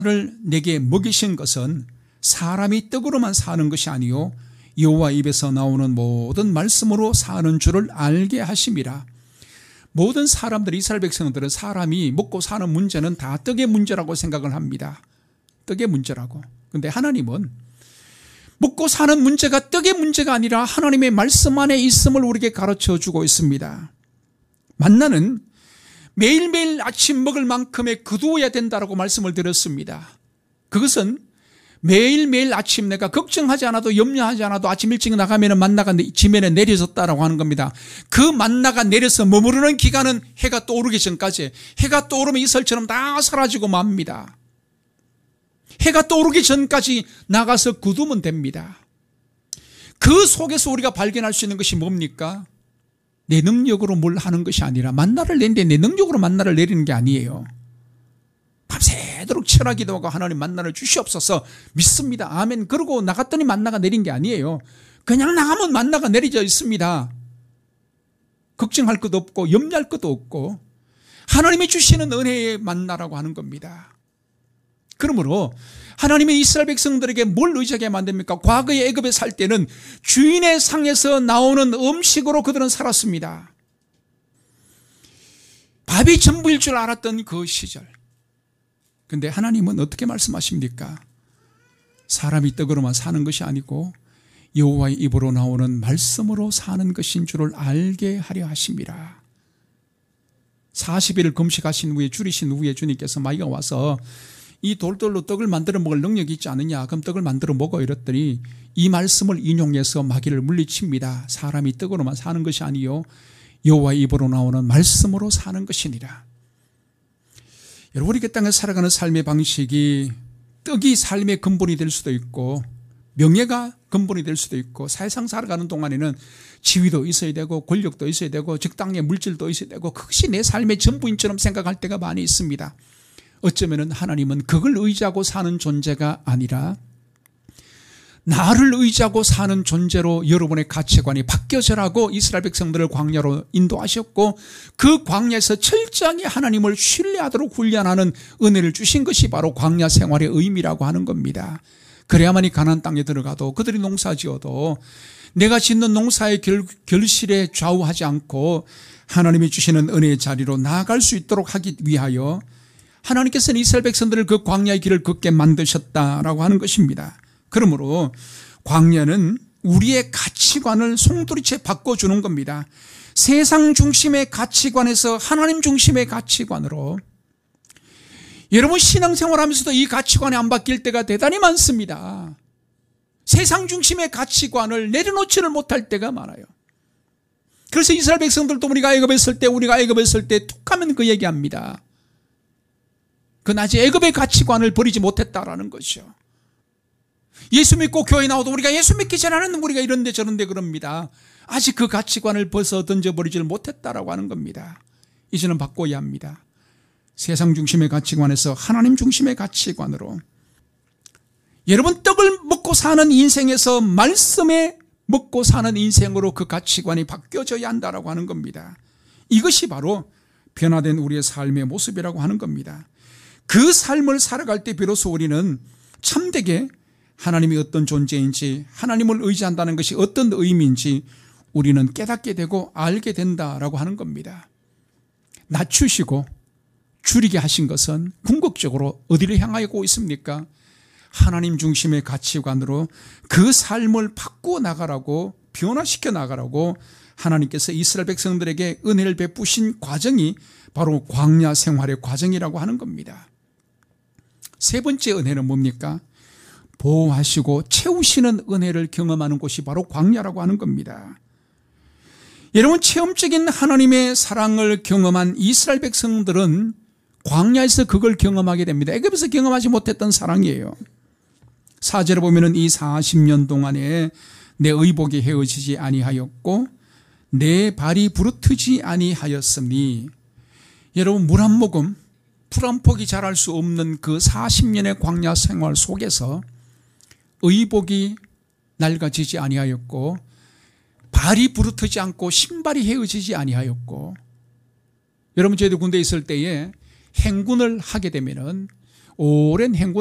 를 내게 먹이신 것은 사람이 떡으로만 사는 것이 아니요 여호와 입에서 나오는 모든 말씀으로 사는 줄을 알게 하심이라. 모든 사람들, 이스라엘 백성들은 사람이 먹고 사는 문제는 다 떡의 문제라고 생각을 합니다. 떡의 문제라고. 그런데 하나님은 먹고 사는 문제가 떡의 문제가 아니라 하나님의 말씀 안에 있음을 우리에게 가르쳐 주고 있습니다. 만나는 매일매일 아침 먹을 만큼의 거두어야 된다라고 말씀을 드렸습니다. 그것은 매일매일 아침 내가 걱정하지 않아도 염려하지 않아도 아침 일찍 나가면 만나가 지면에 내려졌다라고 하는 겁니다. 그 만나가 내려서 머무르는 기간은 해가 떠오르기 전까지, 해가 떠오르면 이슬처럼 다 사라지고 맙니다. 해가 떠오르기 전까지 나가서 거두면 됩니다. 그 속에서 우리가 발견할 수 있는 것이 뭡니까? 내 능력으로 뭘 하는 것이 아니라 만나를 내는데 내 능력으로 만나를 내리는 게 아니에요. 밤새도록 철학 기도하고 하나님 만나를 주시옵소서 믿습니다. 아멘. 그러고 나갔더니 만나가 내린 게 아니에요. 그냥 나가면 만나가 내려져 있습니다. 걱정할 것도 없고 염려할 것도 없고 하나님이 주시는 은혜의 만나라고 하는 겁니다. 그러므로 하나님의 이스라엘 백성들에게 뭘 의지하게 만듭니까? 과거의 애굽에 살 때는 주인의 상에서 나오는 음식으로 그들은 살았습니다. 밥이 전부일 줄 알았던 그 시절. 그런데 하나님은 어떻게 말씀하십니까? 사람이 떡으로만 사는 것이 아니고 여호와의 입으로 나오는 말씀으로 사는 것인 줄을 알게 하려 하심이라. 40일을 금식하신 후에 줄이신 후에 주님께서 마귀가 와서 이 돌돌로 떡을 만들어 먹을 능력이 있지 않느냐, 그럼 떡을 만들어 먹어 이랬더니 이 말씀을 인용해서 마귀를 물리칩니다. 사람이 떡으로만 사는 것이 아니요 여호와의 입으로 나오는 말씀으로 사는 것이니라. 여러분, 우리 그 땅에 살아가는 삶의 방식이 떡이 삶의 근본이 될 수도 있고 명예가 근본이 될 수도 있고 사회상 살아가는 동안에는 지위도 있어야 되고 권력도 있어야 되고 적당의 물질도 있어야 되고 그것이 내 삶의 전부인처럼 생각할 때가 많이 있습니다. 어쩌면 하나님은 그걸 의지하고 사는 존재가 아니라 나를 의지하고 사는 존재로 여러분의 가치관이 바뀌어져라고 이스라엘 백성들을 광야로 인도하셨고 그 광야에서 철저하게 하나님을 신뢰하도록 훈련하는 은혜를 주신 것이 바로 광야 생활의 의미라고 하는 겁니다. 그래야만이 가나안 땅에 들어가도 그들이 농사지어도 내가 짓는 농사의 결실에 좌우하지 않고 하나님이 주시는 은혜의 자리로 나아갈 수 있도록 하기 위하여 하나님께서는 이스라엘 백성들을 그 광야의 길을 걷게 만드셨다라고 하는 것입니다. 그러므로 광야는 우리의 가치관을 송두리째 바꿔주는 겁니다. 세상 중심의 가치관에서 하나님 중심의 가치관으로. 여러분 신앙생활하면서도 이 가치관이 안 바뀔 때가 대단히 많습니다. 세상 중심의 가치관을 내려놓지를 못할 때가 많아요. 그래서 이스라엘 백성들도 우리가 애굽에 있을 때 툭하면 그 얘기합니다. 그 낮에 애굽의 가치관을 버리지 못했다라는 것이죠. 예수 믿고 교회 나와도 우리가 예수 믿기 전에는 우리가 이런데 저런데 그럽니다. 아직 그 가치관을 벗어 던져버리지를 못했다라고 하는 겁니다. 이제는 바꿔야 합니다. 세상 중심의 가치관에서 하나님 중심의 가치관으로. 여러분 떡을 먹고 사는 인생에서 말씀에 먹고 사는 인생으로 그 가치관이 바뀌어져야 한다라고 하는 겁니다. 이것이 바로 변화된 우리의 삶의 모습이라고 하는 겁니다. 그 삶을 살아갈 때 비로소 우리는 참되게 하나님이 어떤 존재인지 하나님을 의지한다는 것이 어떤 의미인지 우리는 깨닫게 되고 알게 된다라고 하는 겁니다. 낮추시고 줄이게 하신 것은 궁극적으로 어디를 향하고 있습니까? 하나님 중심의 가치관으로 그 삶을 바꾸어 나가라고 변화시켜 나가라고 하나님께서 이스라엘 백성들에게 은혜를 베푸신 과정이 바로 광야 생활의 과정이라고 하는 겁니다. 세 번째 은혜는 뭡니까? 보호하시고 채우시는 은혜를 경험하는 곳이 바로 광야라고 하는 겁니다. 여러분 체험적인 하나님의 사랑을 경험한 이스라엘 백성들은 광야에서 그걸 경험하게 됩니다. 애굽에서 경험하지 못했던 사랑이에요. 4절에 보면은 이 40년 동안에 내 의복이 헤어지지 아니하였고 내 발이 부르트지 아니하였으니 여러분 물 한 모금 풀 한 폭이 자랄 수 없는 그 40년의 광야 생활 속에서 의복이 낡아지지 아니하였고 발이 부르트지 않고 신발이 헤어지지 아니하였고 여러분 저희도 군대에 있을 때에 행군을 하게 되면은 오랜 행군